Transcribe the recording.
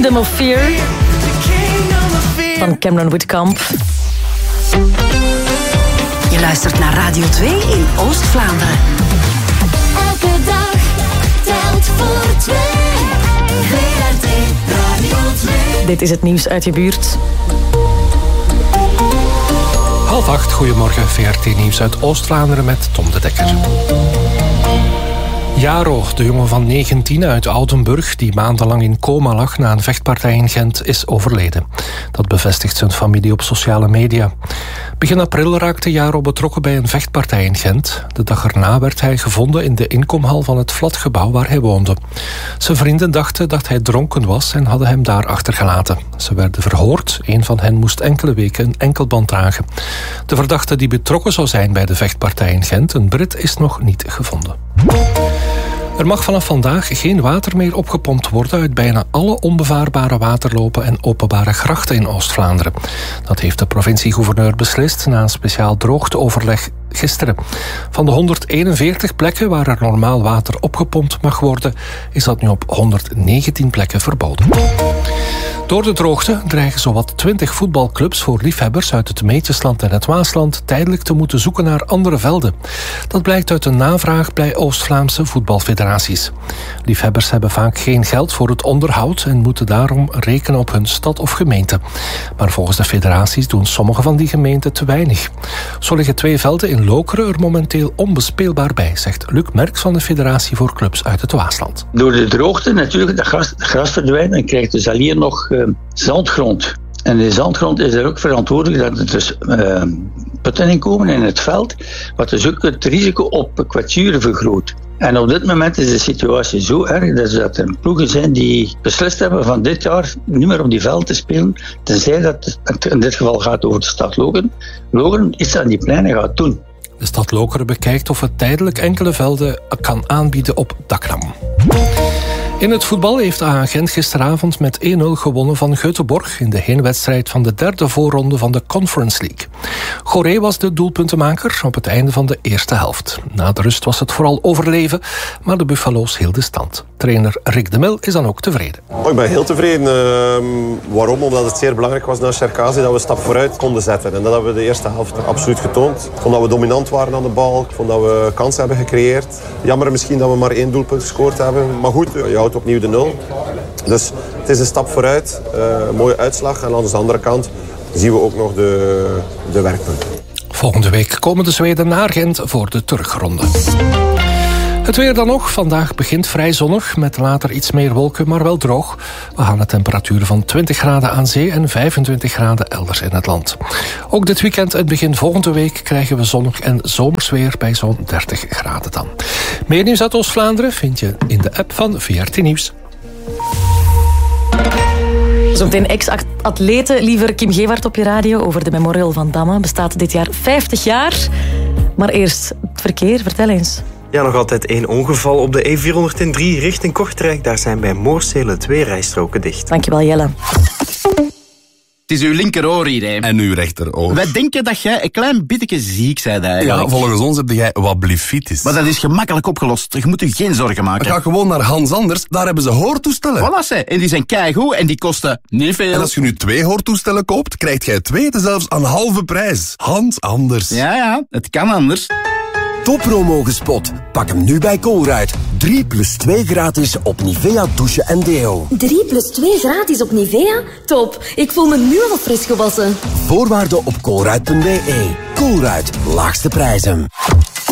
Kingdom of Fear van Cameron Whitcomb. Je luistert naar Radio 2 in Oost-Vlaanderen. Elke dag telt voor 2. VRT Radio 2. Dit is het nieuws uit je buurt. 7:30, goedemorgen, VRT-nieuws uit Oost-Vlaanderen met Tom de Dekker. Jaro, de jongen van 19 uit Oudenburg, die maandenlang in coma lag na een vechtpartij in Gent, is overleden. Dat bevestigt zijn familie op sociale media. Begin april raakte Jaro betrokken bij een vechtpartij in Gent. De dag erna werd hij gevonden in de inkomhal van het flatgebouw waar hij woonde. Zijn vrienden dachten dat hij dronken was en hadden hem daar achtergelaten. Ze werden verhoord. Een van hen moest enkele weken een enkelband dragen. De verdachte die betrokken zou zijn bij de vechtpartij in Gent, een Brit, is nog niet gevonden. Er mag vanaf vandaag geen water meer opgepompt worden uit bijna alle onbevaarbare waterlopen en openbare grachten in Oost-Vlaanderen. Dat heeft de provincie-gouverneur beslist na een speciaal droogteoverleg gisteren. Van de 141 plekken waar er normaal water opgepompt mag worden, is dat nu op 119 plekken verboden. Door de droogte dreigen zowat 20 voetbalclubs voor liefhebbers uit het Meetjesland en het Waasland tijdelijk te moeten zoeken naar andere velden. Dat blijkt uit een navraag bij Oost-Vlaamse voetbalfederaties. Liefhebbers hebben vaak geen geld voor het onderhoud en moeten daarom rekenen op hun stad of gemeente. Maar volgens de federaties doen sommige van die gemeenten te weinig. Zo liggen 2 velden in Lokeren er momenteel onbespeelbaar bij, zegt Luc Merks van de Federatie voor Clubs uit het Waasland. Door de droogte natuurlijk, het gras verdwijnt en krijgt dus al hier nog zandgrond. En de zandgrond is er ook verantwoordelijk dat er dus putten in komen in het veld, wat dus ook het risico op kwetsuren vergroot. En op dit moment is de situatie zo erg dat er ploegen zijn die beslist hebben van dit jaar niet meer op die veld te spelen, tenzij dat het in dit geval gaat over de stad Lokeren. Lokeren iets aan die pleinen gaat doen. De stad Lokeren bekijkt of het tijdelijk enkele velden kan aanbieden op Daknam. In het voetbal heeft AA Gent gisteravond met 1-0 gewonnen van Göteborg in de heenwedstrijd van de 3e voorronde van de Conference League. Goré was de doelpuntenmaker op het einde van de eerste helft. Na de rust was het vooral overleven, maar de Buffalo's hielden stand. Trainer Rick de Mil is dan ook tevreden. Ik ben heel tevreden. Waarom? Omdat het zeer belangrijk was naar Cherkasy dat we een stap vooruit konden zetten. En dat hebben we de eerste helft absoluut getoond. Ik vond dat we dominant waren aan de bal. Ik vond dat we kansen hebben gecreëerd. Jammer misschien dat we maar 1 doelpunt gescoord hebben. Maar goed, je houdt opnieuw de 0. Dus het is een stap vooruit. Een mooie uitslag. En aan de andere kant zien we ook nog de werkpunten. Volgende week komen de Zweden naar Gent voor de terugronde. Het weer dan nog. Vandaag begint vrij zonnig, met later iets meer wolken, maar wel droog. We halen temperaturen van 20 graden aan zee en 25 graden elders in het land. Ook dit weekend en begin volgende week krijgen we zonnig en zomers weer bij zo'n 30 graden dan. Meer nieuws uit Oost-Vlaanderen vind je in de app van VRT Nieuws. Zometeen ex-atlete, liever Kim Gevaert op je radio over de Memorial van Damme. Bestaat dit jaar 50 jaar. Maar eerst het verkeer, vertel eens. Ja, nog altijd 1 ongeval op de E403 richting Kortrijk. Daar zijn bij Moorsele 2 rijstroken dicht. Dankjewel, Jelle. Het is uw linkeroor hier, hè. En uw rechteroor. Wij denken dat jij een klein beetje ziek bent eigenlijk. Ja, volgens ons heb jij wat blefitis. Maar dat is gemakkelijk opgelost. Je moet je geen zorgen maken. Ga gewoon naar Hans Anders, daar hebben ze hoortoestellen. Voilà, ze. En die zijn keigoed en die kosten niet veel. En als je nu 2 hoortoestellen koopt, krijg jij 2 zelfs aan halve prijs. Hans Anders. Ja, het kan anders. Toppromo gespot. Pak hem nu bij Colruyt. 3+2 gratis op Nivea douche en deo. 3+2 gratis op Nivea? Top, ik voel me nu al fris gewassen. Voorwaarden op colruyt.be. Colruyt, laagste prijzen.